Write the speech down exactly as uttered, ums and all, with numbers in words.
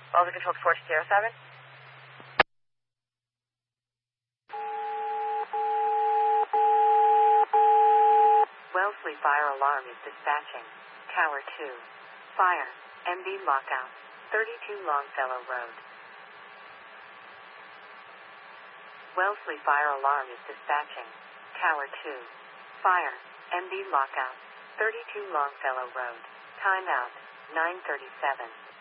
Wellesley Control to four two zero seven. Wellesley Fire Alarm is dispatching. Tower two. Fire. M B lockout. thirty-two Longfellow Road. Wellesley Fire Alarm is dispatching. Tower two. Fire. M B lockout. thirty-two Longfellow Road. Timeout. nine thirty-seven.